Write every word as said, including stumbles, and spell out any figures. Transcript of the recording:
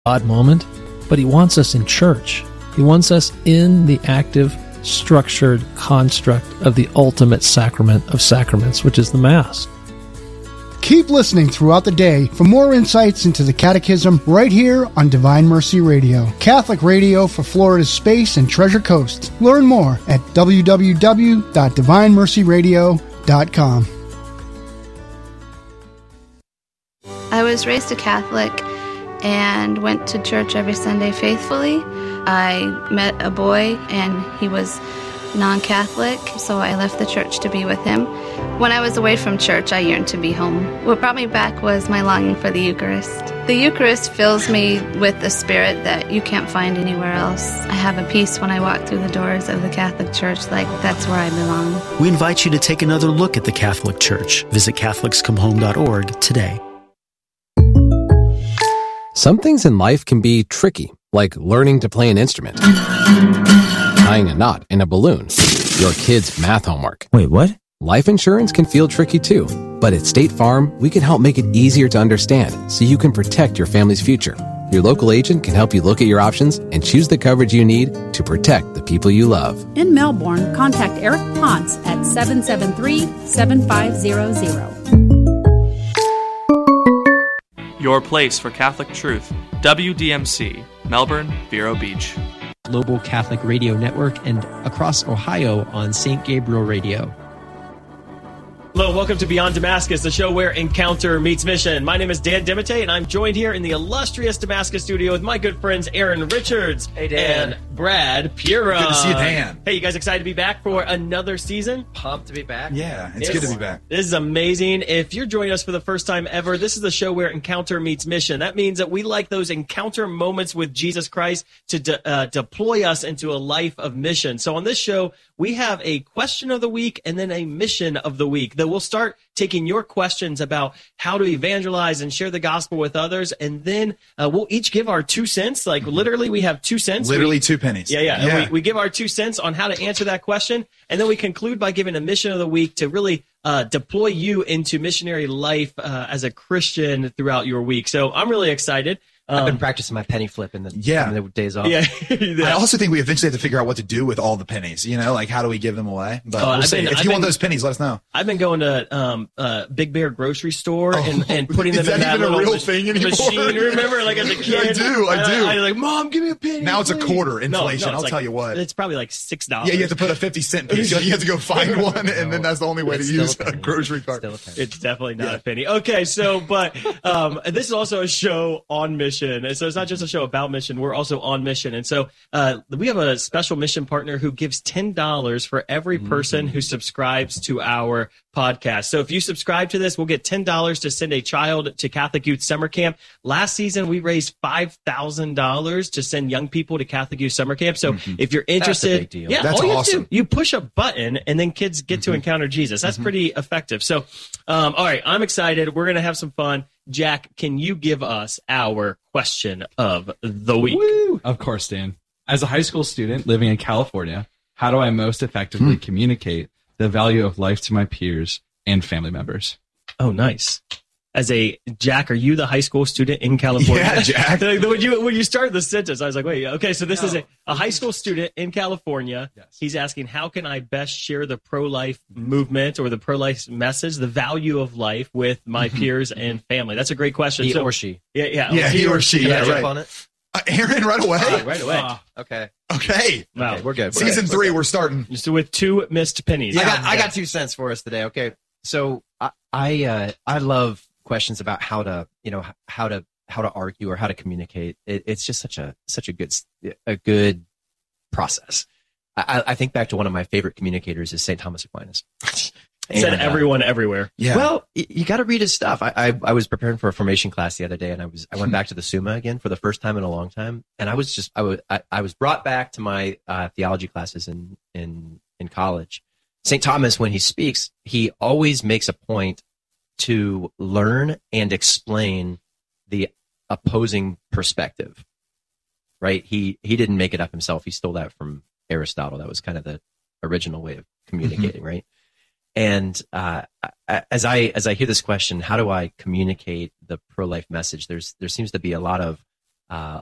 odd moment, but he wants us in church. He wants us in the active, structured construct of the ultimate sacrament of sacraments, which is the Mass. Keep listening throughout the day for more insights into the Catechism right here on Divine Mercy Radio, Catholic radio for Florida's Space and Treasure Coast. Learn more at w w w dot divine mercy radio dot com. I was raised a Catholic and went to church every Sunday faithfully. I met a boy and he was non-Catholic, so I left the church to be with him. When I was away from church, I yearned to be home. What brought me back was my longing for the Eucharist. The Eucharist fills me with the spirit that you can't find anywhere else. I have a peace when I walk through the doors of the Catholic Church, like that's where I belong. We invite you to take another look at the Catholic Church. Visit catholics come home dot org today. Some things in life can be tricky, like learning to play an instrument, tying a knot in a balloon, your kid's math homework. Wait, what? Life insurance can feel tricky too, but at State Farm, we can help make it easier to understand so you can protect your family's future. Your local agent can help you look at your options and choose the coverage you need to protect the people you love. In Melbourne, contact Eric Ponce at seven seven three, seven five zero zero. Your place for Catholic truth. W D M C, Melbourne, Vero Beach. Global Catholic Radio Network and across Ohio on Saint Gabriel Radio. Hello, welcome to Beyond Damascus, the show where encounter meets mission. My name is Dan Dimite, and I'm joined here in the illustrious Damascus studio with my good friends Aaron Richards hey, Dan. and Brad Pura. Good to see you, Dan. Hey, you guys excited to be back for another season? Pumped to be back. Yeah, it's, it's good to be back. This is amazing. If you're joining us for the first time ever, this is the show where encounter meets mission. That means that we like those encounter moments with Jesus Christ to de- uh, deploy us into a life of mission. So on this show, we have a question of the week and then a mission of the week. That we'll start taking your questions about how to evangelize and share the gospel with others, and then uh, we'll each give our two cents. Like literally, we have two cents. Literally we, two pennies. Yeah, yeah. yeah. And we, we give our two cents on how to answer that question, and then we conclude by giving a mission of the week to really uh, deploy you into missionary life uh, as a Christian throughout your week. So I'm really excited. I've been practicing my penny flip in the, yeah. in the days off. Yeah. I also think we eventually have to figure out what to do with all the pennies. You know, like how do we give them away? But oh, we'll see. Been, if I've you been, want those pennies, let us know. I've been going to um, uh, Big Bear grocery store and, oh, and putting them is that in that even little a real mach- thing anymore? machine. Remember, like as a kid, I do, I do. I, I, I like, Mom, give me a penny. Now it's please. a quarter inflation. No, no, I'll like, tell you what. It's probably like six dollars. Yeah, you have to put a fifty cent piece. Like you have to go find one, no, and then that's the only way to use a, a grocery cart. A it's definitely not yeah. a penny. Okay, so but um, this is also a show on mission, and so it's not just a show about mission. We're also on mission. And so uh, we have a special mission partner who gives ten dollars for every person mm-hmm. who subscribes to our podcast. So if you subscribe to this, we'll get ten dollars to send a child to Catholic Youth Summer Camp. Last season, we raised five thousand dollars to send young people to Catholic Youth Summer Camp. So mm-hmm. if you're interested, that's a big deal. yeah, that's all you awesome. Do, you push a button and then kids get mm-hmm. to encounter Jesus. That's mm-hmm. pretty effective. So, um, all right, I'm excited. We're going to have some fun. Jack, can you give us our question of the week? Woo! Of course, Dan. As a high school student living in California, how do I most effectively hmm. communicate the value of life to my peers and family members? Oh, nice. As a Jack, are you the high school student in California? Yeah, Jack. when you when you started the sentence, I was like, wait, okay, so this no. is a, a high school student in California. Yes. He's asking, how can I best share the pro-life movement or the pro-life message, the value of life with my peers and family? That's a great question. He so, or she. Yeah, yeah. Yeah, he, he or she. Can Yeah, I jump right. on it? Uh, Aaron, right away. Uh, right away. Uh, okay. Okay. Wow, okay, we're good. Season we're good. three, we're starting. So with two missed pennies. Yeah, I got, I got two cents for us today. Okay. So I I, uh, I love questions about how to, you know, how to how to argue or how to communicate. It, it's just such a such a good a good process. I, I think back to one of my favorite communicators is Saint Thomas Aquinas. Said everyone uh, everywhere. Yeah. Well, you, you got to read his stuff. I, I I was preparing for a formation class the other day, and I was I went back to the Summa again for the first time in a long time, and I was just I was I, I was brought back to my uh, theology classes in in in college. Saint Thomas, when he speaks, he always makes a point to learn and explain the opposing perspective. Right? He he didn't make it up himself. He stole that from Aristotle. That was kind of the original way of communicating, mm-hmm. right? And uh, as I as I hear this question, how do I communicate the pro-life message? There's there seems to be a lot of uh,